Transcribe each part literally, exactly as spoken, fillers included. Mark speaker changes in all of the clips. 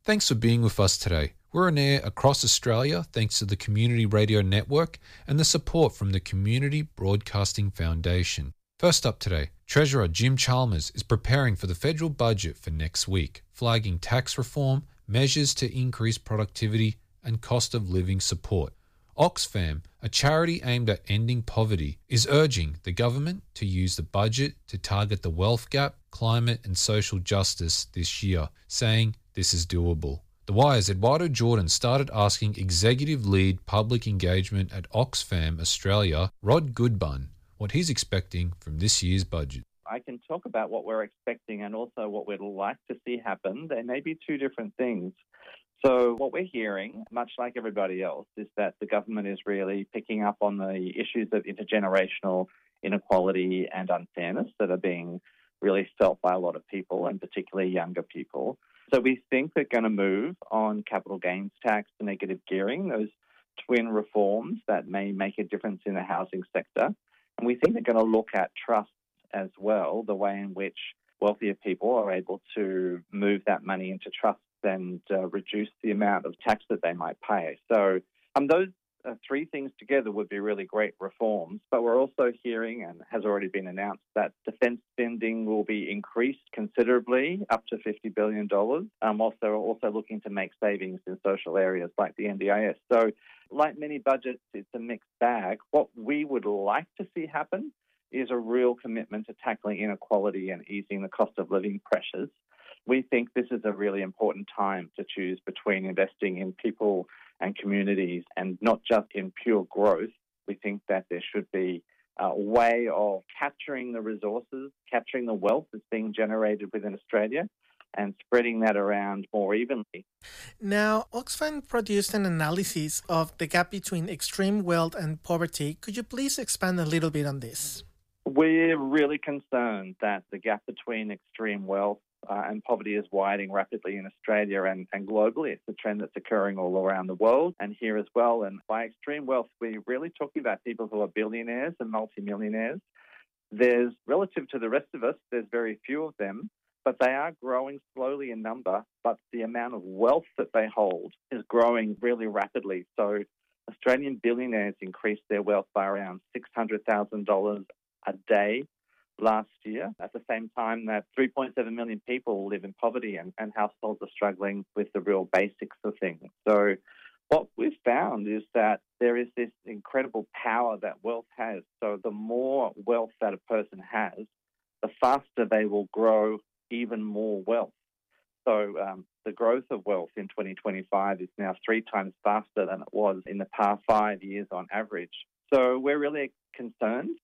Speaker 1: Thanks for being with us today. We're on air across Australia thanks to the Community Radio Network and the support from the Community Broadcasting Foundation. First up today, Treasurer Jim Chalmers is preparing for the federal budget for next week, flagging tax reform, measures to increase productivity and cost of living support. Oxfam, a charity aimed at ending poverty, is urging the government to use the budget to target the wealth gap, climate and social justice this year, saying this is doable. The Wire's Eduardo Jordan started asking executive lead public engagement at Oxfam Australia, Rod Goodbun, what he's expecting from this year's budget.
Speaker 2: I can talk about what we're expecting and also what we'd like to see happen. They may be two different things. So what we're hearing, much like everybody else, is that the government is really picking up on the issues of intergenerational inequality and unfairness that are being really felt by a lot of people, and particularly younger people. So we think they're going to move on capital gains tax to negative gearing, those twin reforms that may make a difference in the housing sector. And we think they're going to look at trusts as well, the way in which wealthier people are able to move that money into trusts and uh, reduce the amount of tax that they might pay. So um, those uh, three things together would be really great reforms. But we're also hearing, and has already been announced, that defence spending will be increased considerably, up to fifty billion dollars. Um, also, also looking to make savings in social areas like the N D I S. So like many budgets, it's a mixed bag. What we would like to see happen is a real commitment to tackling inequality and easing the cost of living pressures. We think this is a really important time to choose between investing in people and communities and not just in pure growth. We think that there should be a way of capturing the resources, capturing the wealth that's being generated within Australia and spreading that around more evenly.
Speaker 3: Now, Oxfam produced an analysis of the gap between extreme wealth and poverty. Could you please expand a little bit on this?
Speaker 2: We're really concerned that the gap between extreme wealth Uh, and poverty is widening rapidly in Australia and, and globally. It's a trend that's occurring all around the world and here as well. And by extreme wealth, we're really talking about people who are billionaires and multimillionaires. There's, relative to the rest of us, there's very few of them, but they are growing slowly in number, but the amount of wealth that they hold is growing really rapidly. So Australian billionaires increased their wealth by around six hundred thousand dollars a day last year, at the same time that three point seven million people live in poverty and, and households are struggling with the real basics of things. So what we've found is that there is this incredible power that wealth has. So the more wealth that a person has, the faster they will grow even more wealth. So um, the growth of wealth in twenty twenty-five is now three times faster than it was in the past five years on average. So we're really concerned.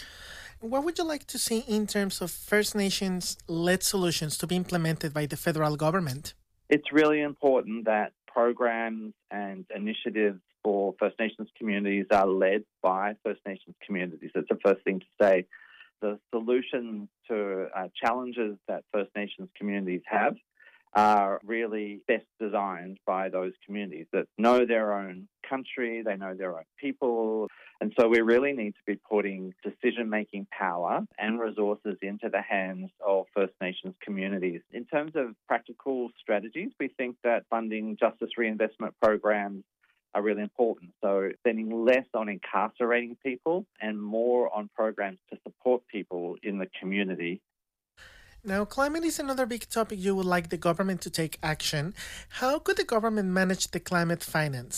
Speaker 3: What would you like to see in terms of First Nations-led solutions to be implemented by the federal government?
Speaker 2: It's really important that programs and initiatives for First Nations communities are led by First Nations communities. That's the first thing to say. The solutions to uh, challenges that First Nations communities have are really best designed by those communities that know their own country, they know their own people. And so we really need to be putting decision-making power and resources into the hands of First Nations communities. In terms of practical strategies, we think that funding justice reinvestment programs are really important. So spending less on incarcerating people and more on programs to support people in the community.
Speaker 3: Now, climate is another big topic you would like the government to take action. How could the government manage the climate finance?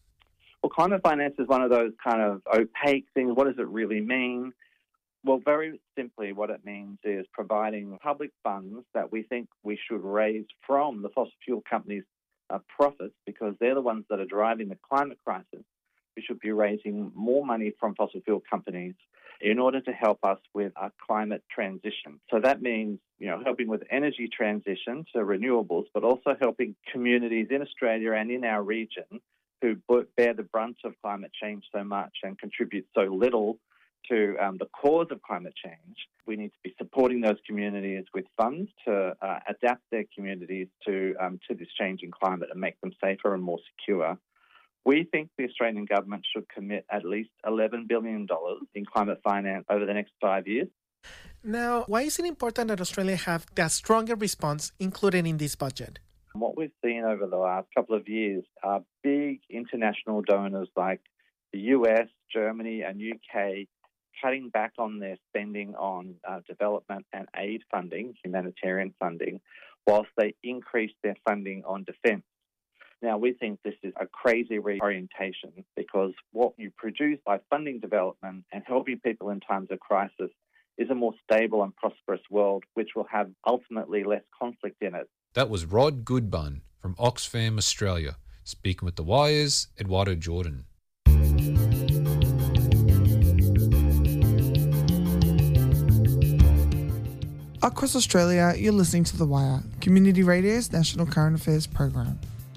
Speaker 2: Well, climate finance is one of those kind of opaque things. What does it really mean? Well, very simply, what it means is providing public funds that we think we should raise from the fossil fuel companies' uh, profits, because they're the ones that are driving the climate crisis. We should be raising more money from fossil fuel companies in order to help us with our climate transition. So that means, you know, helping with energy transition to renewables, but also helping communities in Australia and in our region who bear the brunt of climate change so much and contribute so little to um, the cause of climate change. We need to be supporting those communities with funds to uh, adapt their communities to um, to this changing climate and make them safer and more secure. We think the Australian government should commit at least eleven billion dollars in climate finance over the next five years.
Speaker 3: Now, why is it important that Australia have that stronger response included in this budget?
Speaker 2: What we've seen over the last couple of years are big international donors like the U S, Germany and U K cutting back on their spending on uh, development and aid funding, humanitarian funding, whilst they increase their funding on defence. Now, we think this is a crazy reorientation because what you produce by funding development and helping people in times of crisis is a more stable and prosperous world, which will have ultimately less conflict in it.
Speaker 1: That was Rod Goodbun from Oxfam Australia, speaking with The Wire's Eduardo Jordan.
Speaker 4: Across Australia, you're listening to The Wire, Community Radio's national current affairs program.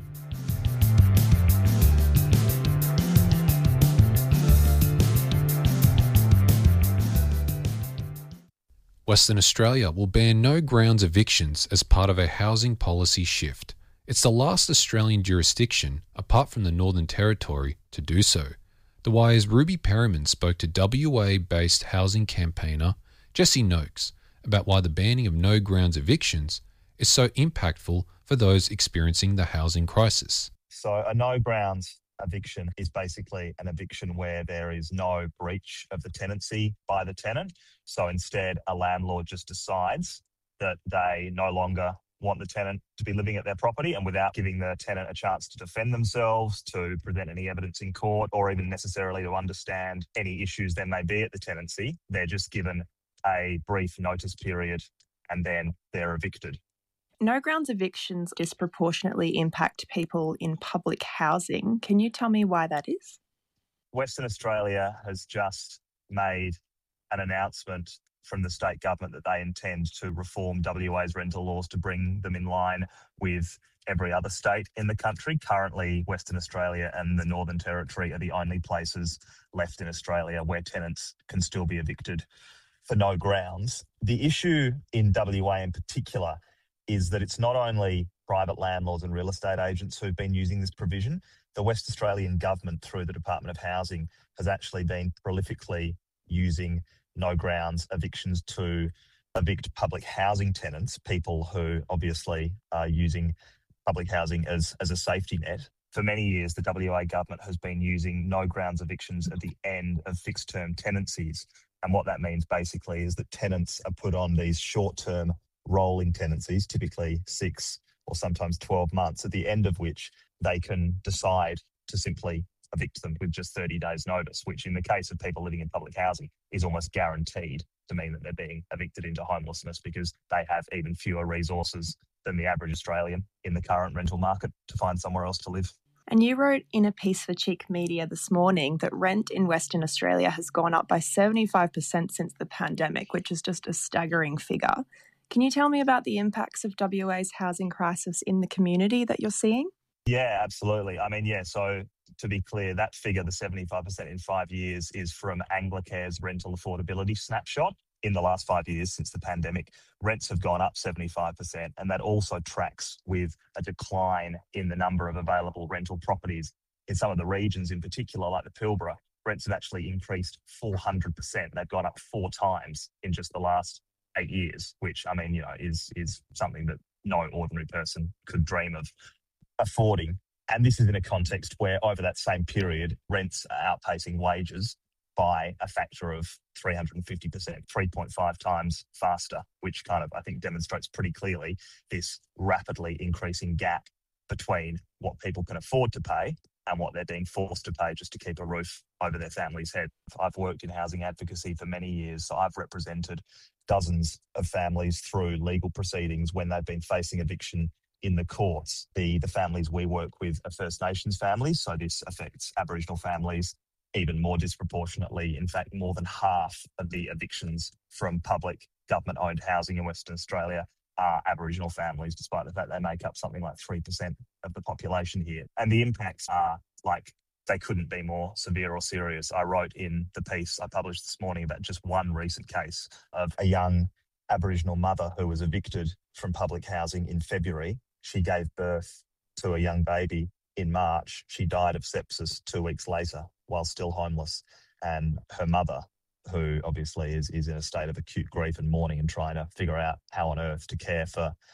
Speaker 1: Western Australia will ban no grounds evictions as part of a housing policy shift. It's the last Australian jurisdiction, apart from the Northern Territory, to do so. The Wire's Ruby Perryman spoke to W A-based housing campaigner Jesse Noakes about why the banning of no grounds evictions is so impactful for those experiencing the housing crisis.
Speaker 5: So a no grounds eviction is basically an eviction where there is no breach of the tenancy by the tenant. So instead, a landlord just decides that they no longer want the tenant to be living at their property, and without giving the tenant a chance to defend themselves, to present any evidence in court, or even necessarily to understand any issues there may be at the tenancy, they're just given a brief notice period and then they're evicted.
Speaker 6: No grounds evictions disproportionately impact people in public housing. Can you tell me why that is?
Speaker 5: Western Australia has just made an announcement from the state government that they intend to reform W A's rental laws to bring them in line with every other state in the country. Currently, Western Australia and the Northern Territory are the only places left in Australia where tenants can still be evicted for no grounds. The issue in W A in particular is that it's not only private landlords and real estate agents who've been using this provision. The West Australian government, through the Department of Housing, has actually been prolifically using no grounds evictions to evict public housing tenants, people who obviously are using public housing as, as a safety net. For many years, the W A government has been using no grounds evictions at the end of fixed term tenancies. And what that means basically is that tenants are put on these short-term rolling tenancies, typically six or sometimes twelve months, at the end of which they can decide to simply evict them with just thirty days notice, which in the case of people living in public housing is almost guaranteed to mean that they're being evicted into homelessness because they have even fewer resources than the average Australian in the current rental market to find somewhere else to live.
Speaker 6: And you wrote in a piece for Chick Media this morning that rent in Western Australia has gone up by seventy-five percent since the pandemic, which is just a staggering figure. Can you tell me about the impacts of W A's housing crisis in the community that you're seeing?
Speaker 5: Yeah, absolutely. I mean, yeah, so to be clear, that figure, the seventy-five percent in five years, is from Anglecare's rental affordability snapshot. In the last five years since the pandemic, rents have gone up seventy-five percent, and that also tracks with a decline in the number of available rental properties. In some of the regions in particular, like the Pilbara, rents have actually increased four hundred percent. They've gone up four times in just the last eight years, which, I mean, you know, is is something that no ordinary person could dream of affording. And this is in a context where over that same period, rents are outpacing wages by a factor of three hundred fifty percent, three point five times faster, which kind of, I think, demonstrates pretty clearly this rapidly increasing gap between what people can afford to pay and what they're being forced to pay just to keep a roof over their family's head. I've worked in housing advocacy for many years, so I've represented dozens of families through legal proceedings when they've been facing eviction in the courts. The, the families we work with are First Nations families, so this affects Aboriginal families even more disproportionately. In fact, more than half of the evictions from public government-owned housing in Western Australia are Aboriginal families, despite the fact they make up something like three percent of the population here. And the impacts are like, they couldn't be more severe or serious. I wrote in the piece I published this morning about just one recent case of a young Aboriginal mother who was evicted from public housing in February. She gave birth to a young baby in March. She died of sepsis two weeks later while still homeless. And her mother, who obviously is, is in a state of acute grief and mourning and trying to figure out how on earth to care for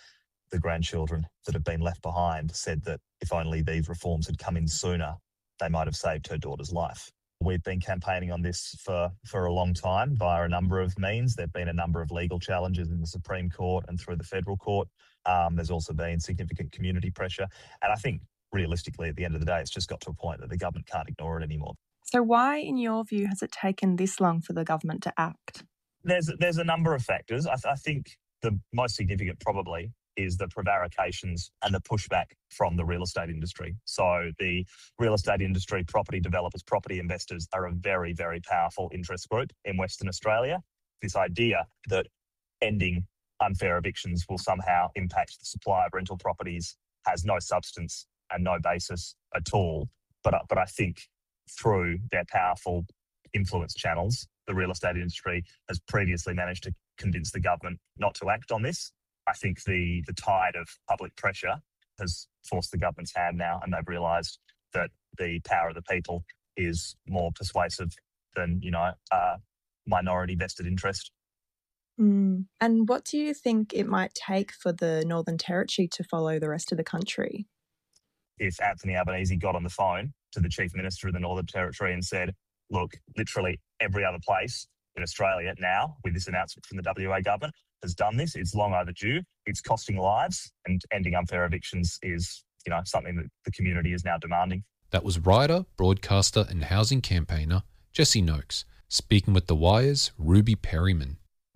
Speaker 5: the grandchildren that have been left behind said that if only these reforms had come in sooner, they might have saved her daughter's life. We've been campaigning on this for, for a long time via a number of means. There have been a number of legal challenges in the Supreme Court and through the federal court. Um, there's also been significant community pressure. And I think realistically, at the end of the day, it's just got to a point that the government can't ignore it anymore.
Speaker 6: So why, in your view, has it taken this long for the government to act?
Speaker 5: There's there's a number of factors. I, th- I think the most significant probably is the prevarications and the pushback from the real estate industry. So the real estate industry, property developers, property investors are a very, very powerful interest group in Western Australia. This idea that ending unfair evictions will somehow impact the supply of rental properties has no substance and no basis at all. But, but I think through their powerful influence channels, the real estate industry has previously managed to convince the government not to act on this. I think the, the tide of public pressure has forced the government's hand now, and they've realised that the power of the people is more persuasive than, you know, uh, minority vested interest.
Speaker 6: Mm. And what do you think it might take for the Northern Territory to follow the rest of the country?
Speaker 5: If Anthony Albanese got on the phone to the Chief Minister of the Northern Territory and said, look, literally every other place in Australia now, with this announcement from the W A government, has done this. It's long overdue. It's costing lives, and ending unfair evictions is, you know, something that the community is now demanding.
Speaker 1: That was writer, broadcaster and housing campaigner Jessie Noakes speaking with The Wire's Ruby Perryman.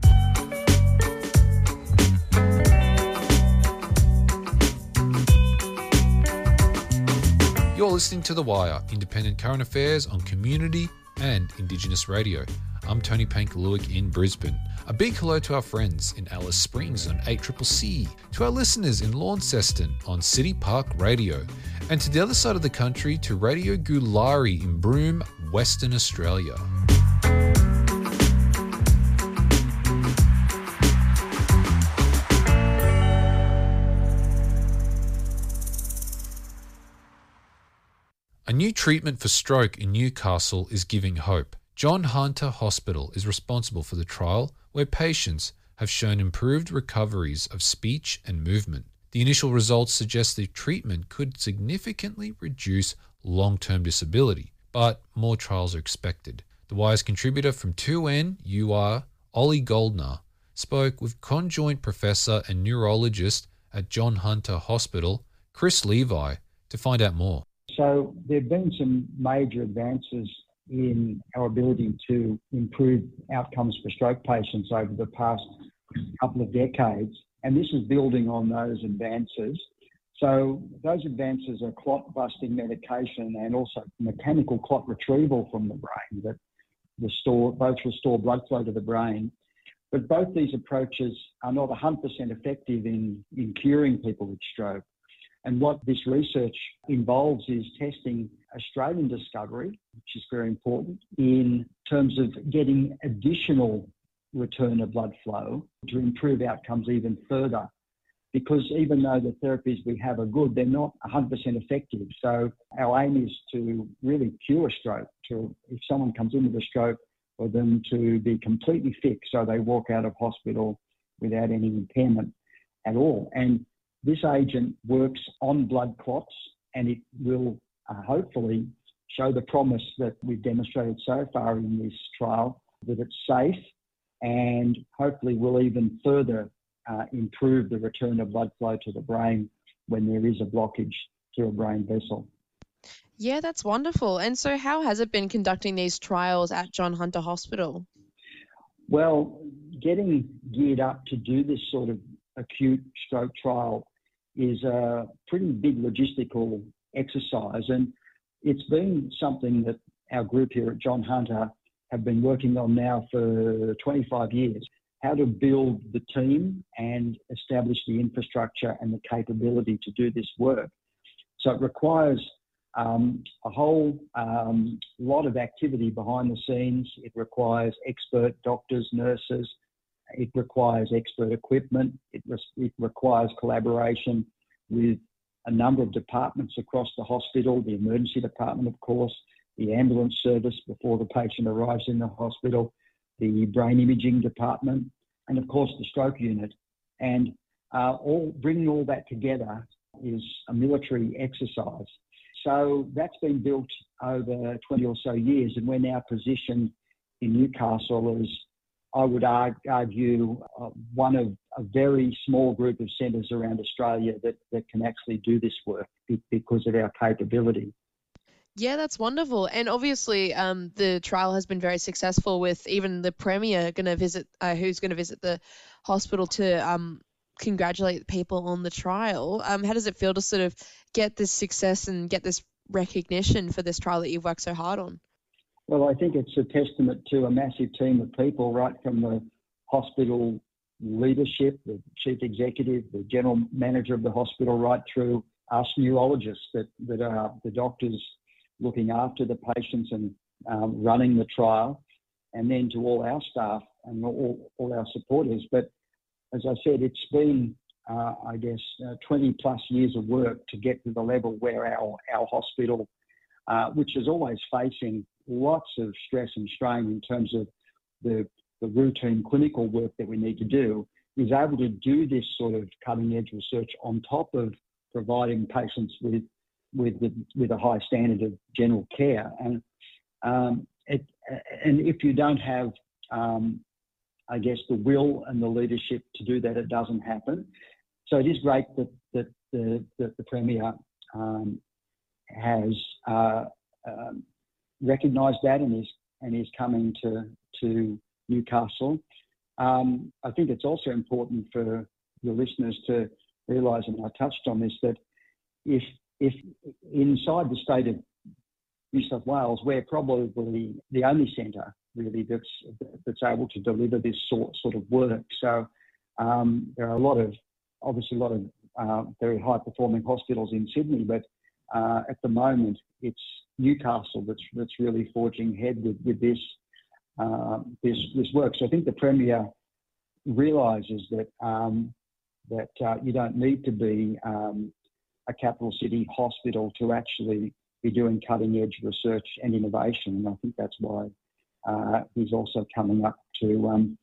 Speaker 1: You're listening to The Wire, independent current affairs on community and Indigenous radio. I'm Tony Pankaluik in Brisbane. A big hello to our friends in Alice Springs on eight C C C, to our listeners in Launceston on City Park Radio, and to the other side of the country to Radio Gulari in Broome, Western Australia. A new treatment for stroke in Newcastle is giving hope. John Hunter Hospital is responsible for the trial, where patients have shown improved recoveries of speech and movement. The initial results suggest the treatment could significantly reduce long-term disability, but more trials are expected. The Wire's contributor from two N U R, Ollie Goldner, spoke with conjoint professor and neurologist at John Hunter Hospital, Chris Levi, to find out more.
Speaker 7: So there have been some major advances in our ability to improve outcomes for stroke patients over the past couple of decades, and this is building on those advances. So those advances are clot-busting medication and also mechanical clot retrieval from the brain that restore, both restore blood flow to the brain. But both these approaches are not one hundred percent effective in, in curing people with stroke. And what this research involves is testing Australian discovery, which is very important, in terms of getting additional return of blood flow to improve outcomes even further. Because even though the therapies we have are good, they're not one hundred percent effective. So our aim is to really cure stroke, to, if someone comes in with a stroke, for them to be completely fixed so they walk out of hospital without any impairment at all. And this agent works on blood clots, and it will uh, hopefully show the promise that we've demonstrated so far in this trial, that it's safe, and hopefully will even further uh, improve the return of blood flow to the brain when there is a blockage to a brain vessel.
Speaker 8: Yeah, that's wonderful. And so how has it been conducting these trials at John Hunter Hospital?
Speaker 7: Well, getting geared up to do this sort of acute stroke trial is a pretty big logistical exercise, and it's been something that our group here at John Hunter have been working on now for twenty-five years, how to build the team and establish the infrastructure and the capability to do this work. So it requires um, a whole um, lot of activity behind the scenes. It requires expert doctors, nurses. It requires expert equipment. It, re- it requires collaboration with a number of departments across the hospital, the emergency department, of course, the ambulance service before the patient arrives in the hospital, the brain imaging department, and of course the stroke unit. And uh, all bringing all that together is a military exercise. So that's been built over twenty or so years, and we're now positioned in Newcastle as, I would argue, uh, one of a very small group of centres around Australia that, that can actually do this work because of our capability.
Speaker 8: Yeah, that's wonderful. And obviously, um, the trial has been very successful, with even the Premier going to visit, uh, who's going to visit the hospital to um, congratulate people on the trial. Um, how does it feel to sort of get this success and get this recognition for this trial that you've worked so hard on?
Speaker 7: Well, I think it's a testament to a massive team of people, right from the hospital leadership, the chief executive, the general manager of the hospital, right through us neurologists that, that are the doctors looking after the patients and um, running the trial, and then to all our staff and all, all our supporters. But as I said, it's been, uh, I guess, uh, twenty plus years of work to get to the level where our, our hospital, uh, which is always facing lots of stress and strain in terms of the, the routine clinical work that we need to do, is able to do this sort of cutting edge research on top of providing patients with with the, with a high standard of general care. And um, it, and if you don't have, um, I guess, the will and the leadership to do that, it doesn't happen. So it is great that, that, the, that the Premier um, has uh, um, recognised that and is and is coming to to Newcastle. Um, I think it's also important for your listeners to realise, and I touched on this, that if if inside the state of New South Wales, we're probably the only centre really that's that's able to deliver this sort sort of work. So um, there are a lot of obviously a lot of uh, very high performing hospitals in Sydney, but uh, at the moment it's Newcastle that's that's really forging ahead with with this uh, this this work. So I think the Premier realises that um, that uh, you don't need to be um, a capital city hospital to actually be doing cutting edge research and innovation, and I think that's why uh, he's also coming up to um,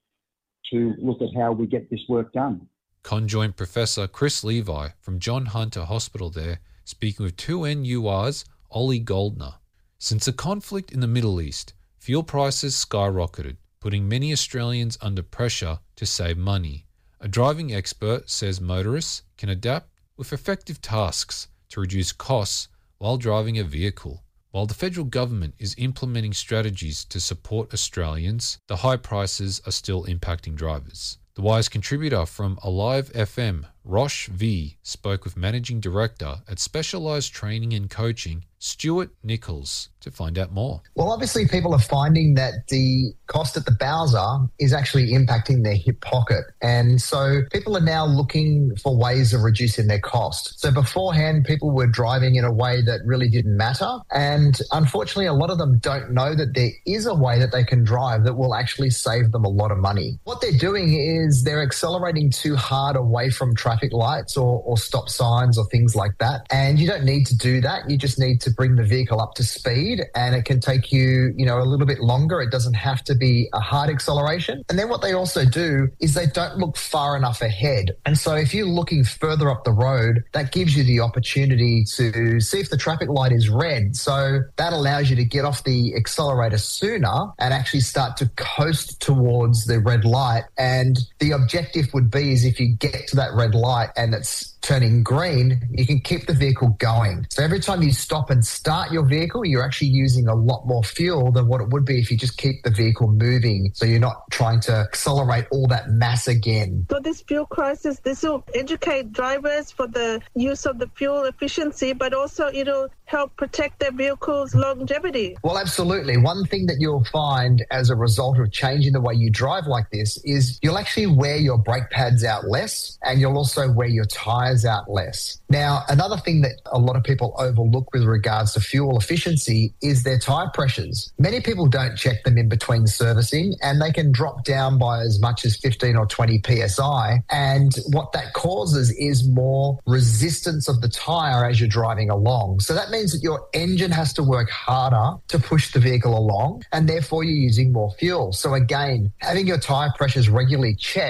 Speaker 7: to look at how we get this work done.
Speaker 1: Conjoint Professor Chris Levi from John Hunter Hospital there, speaking with two N U R's Ollie Goldner. Since the conflict in the Middle East, fuel prices skyrocketed, putting many Australians under pressure to save money. A driving expert says motorists can adapt with effective tasks to reduce costs while driving a vehicle. While the federal government is implementing strategies to support Australians, the high prices are still impacting drivers. The Wire's contributor from Alive F M, Rosh V, spoke with Managing Director at Specialised Training and Coaching, Stuart Nichols, to find out more.
Speaker 9: Well, obviously people are finding that the cost at the Bowser is actually impacting their hip pocket. And so people are now looking for ways of reducing their cost. So beforehand, people were driving in a way that really didn't matter. And unfortunately, a lot of them don't know that there is a way that they can drive that will actually save them a lot of money. What they're doing is they're accelerating too hard away from traffic lights or, or stop signs or things like that. And you don't need to do that. You just need to bring the vehicle up to speed, and it can take you, you know, a little bit longer. It doesn't have to be a hard acceleration. And then what they also do is they don't look far enough ahead. And so if you're looking further up the road, that gives you the opportunity to see if the traffic light is red. So that allows you to get off the accelerator sooner and actually start to coast towards the red light. And the objective would be is if you get to that red light and it's turning green, you can keep the vehicle going. So every time you stop and start your vehicle, you're actually using a lot more fuel than what it would be if you just keep the vehicle moving. So you're not trying to accelerate all that mass again.
Speaker 10: So this fuel crisis, this will educate drivers for the use of the fuel efficiency, but also it'll help protect their vehicle's longevity.
Speaker 9: Well, absolutely. One thing that you'll find as a result of changing the way you drive like this is you'll actually wear your brake pads out less, and you'll also wear your tyres out less. Now, another thing that a lot of people overlook with regards to fuel efficiency is their tyre pressures. Many people don't check them in between servicing, and they can drop down by as much as fifteen or twenty P S I. And what that causes is more resistance of the tyre as you're driving along. So that means that your engine has to work harder to push the vehicle along, and therefore you're using more fuel. So again, having your tyre pressures regularly checked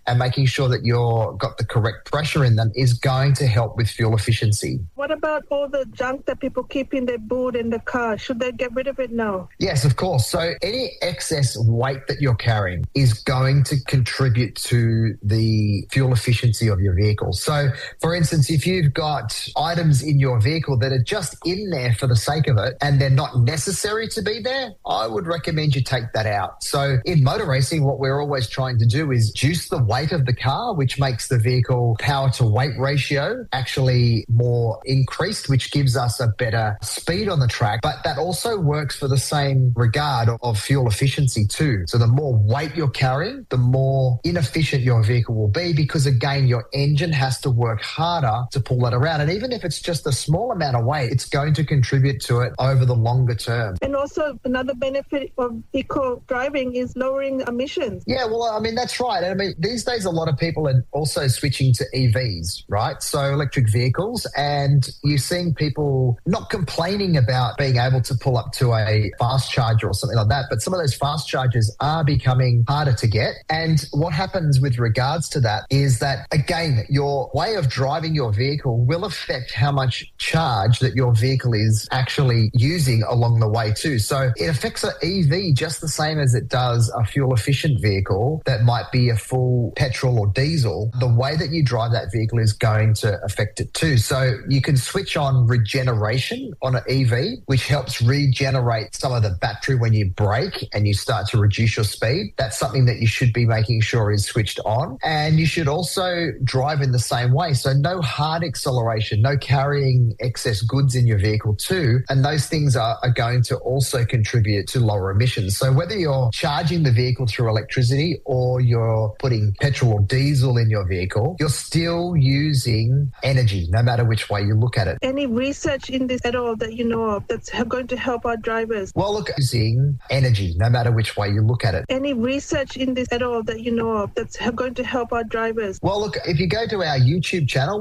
Speaker 9: and making sure that you've got the correct pressure in them is going to help with fuel efficiency.
Speaker 10: What about all the junk that people keep in their boot in the car? Should they get rid of it now?
Speaker 9: Yes, of course. So any excess weight that you're carrying is going to contribute to the fuel efficiency of your vehicle. So, for instance, if you've got items in your vehicle that are just in there for the sake of it and they're not necessary to be there, I would recommend you take that out. So in motor racing, what we're always trying to do is juice the weight of the car, which makes the vehicle power to weight ratio actually more increased, which gives us a better speed on the track. But that also works for the same regard of, of fuel efficiency too. So the more weight you're carrying, the more inefficient your vehicle will be, because again, your engine has to work harder to pull that around. And even if it's just a small amount of weight, it's going to contribute to it over the longer term.
Speaker 10: And also another benefit of eco driving is lowering emissions.
Speaker 9: Yeah, well, I mean, that's right. I mean, these days a lot of people are also switching to E Vs, right? So electric vehicles, and you're seeing people not complaining about being able to pull up to a fast charger or something like that, but some of those fast chargers are becoming harder to get. And what happens with regards to that is that, again, your way of driving your vehicle will affect how much charge that your vehicle is actually using along the way too. So it affects an E V just the same as it does a fuel efficient vehicle that might be a full petrol or diesel. The way that you drive that vehicle is going to affect it too. So you can switch on regeneration on an E V, which helps regenerate some of the battery when you brake and you start to reduce your speed. That's something that you should be making sure is switched on. And you should also drive in the same way. So no hard acceleration, no carrying excess goods in your vehicle too. And those things are, are going to also contribute to lower emissions. So whether you're charging the vehicle through electricity or you're putting petrol or diesel in your vehicle, you're still using energy, no matter which way you look at it.
Speaker 10: Any research in this at all that you know of that's going to help our drivers?
Speaker 9: Well, look, using energy, no matter which way you look at it.
Speaker 10: Any research in this at all that you know of that's going to help our drivers?
Speaker 9: Well, look, if you go to our YouTube channel,